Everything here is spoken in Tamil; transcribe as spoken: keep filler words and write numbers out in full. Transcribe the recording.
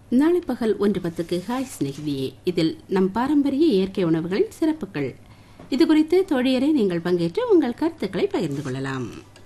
நாளை பகல் ஒன்று பத்துக்கு ஹாய் சிநேகிதியே. இதில் நம் பாரம்பரிய இயற்கை உணவுகளின் சிறப்புகள் இது குறித்து தோழியரை நீங்கள் பங்கேற்று உங்கள் கருத்துக்களை பகிர்ந்து கொள்ளலாம்.